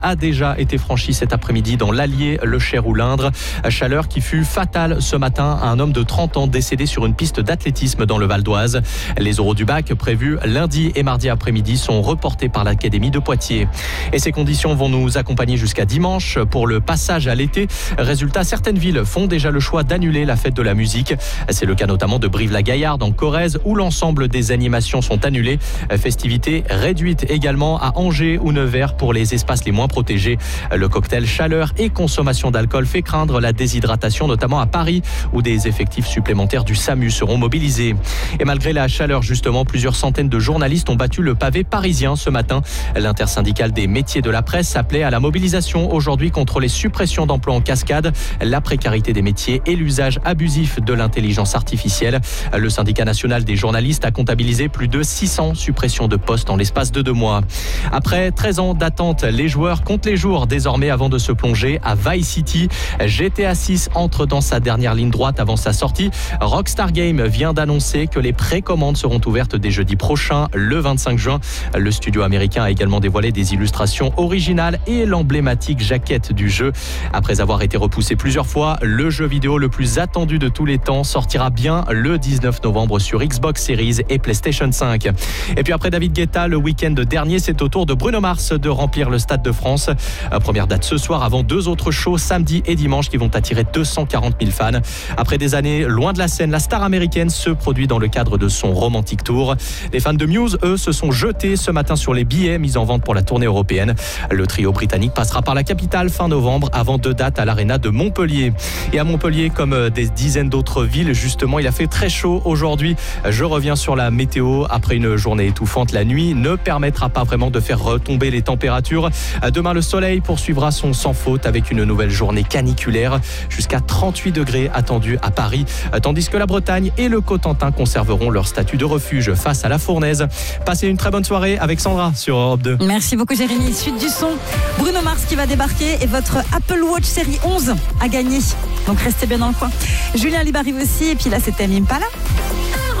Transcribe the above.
a déjà été franchi cet après-midi dans l'Allier, le Cher ou l'Indre. Chaleur qui fut fatale ce matin à un homme de 30 ans décédé sur une piste d'athlétisme dans le Val d'Oise. Les oraux du bac prévus lundi et mardi après-midi sont reportés par l'Académie de Poitiers. Et ces conditions vont nous accompagner jusqu'à dimanche pour le passage à l'été. Résultat, certaines villes font déjà le choix d'annuler la fête de la musique. C'est le cas notamment de Brive-la-Gaillarde en Corrèze où l'ensemble des animations sont annulées. Festivités réduites également à Angers ou Nevers pour les espaces les moins protégés. Le cocktail chaleur et consommation d'alcool fait craindre la déshydratation, notamment à Paris, où des effectifs supplémentaires du SAMU seront mobilisés. Et malgré la chaleur, justement, plusieurs centaines de journalistes ont battu le pavé parisien ce matin. L'intersyndicale des métiers de la presse appelait à la mobilisation aujourd'hui contre les suppressions d'emplois en cascade, la précarité des métiers et l'usage abusif de l'intelligence artificielle. Le syndicat national des journalistes a comptabilisé plus de 600 suppressions de postes en l'espace de 2 mois. Après 13 ans d'attente, les joueurs comptent les jours désormais avant de se plonger à Vice City. GTA 6 entre dans sa dernière ligne droite avant sa sortie. Rockstar Games vient d'annoncer que les précommandes seront ouvertes dès jeudi prochain, le 25 juin. Le studio américain a également dévoilé des illustrations originales et l'emblématique jaquette du jeu. Après avoir été repoussé plusieurs fois, le jeu vidéo le plus attendu de tous les temps sortira bien le 19 novembre sur Xbox Series et PlayStation 5. Et puis après David Guetta, le week-end dernier, c'est au tour de Bruno Mars de remplir le Stade de France. Première date ce soir avant 2 autres shows samedi et dimanche qui vont attirer 240 000 fans. Après des années loin de la scène, la star américaine se produit dans le cadre de son Romantic Tour. Les fans de Muse, eux, se sont jetés ce matin sur les billets mis en vente pour la tournée européenne. Le trio britannique passera par la capitale fin novembre avant 2 dates à l'Arena de Montpellier. Et à Montpellier, comme des dizaines d'autres villes, justement, il a fait très chaud aujourd'hui. Je reviens sur la météo. Après une journée étouffante, la nuit ne permettra pas vraiment de faire retomber les températures. Demain, le soleil poursuivra son sans faute avec une nouvelle journée caniculaire. Jusqu'à 38 degrés attendus à Paris, tandis que la Bretagne et le Cotentin conserveront leur statut de refuge face à la fournaise. Passez une très bonne soirée avec Sandra sur Europe 2. Merci beaucoup Jérémy. Suite du son, Bruno Mars qui va débarquer et votre Apple Watch série 11 à gagner. Donc restez bien dans le coin. Julien Libre arrive aussi et puis là c'était Impala.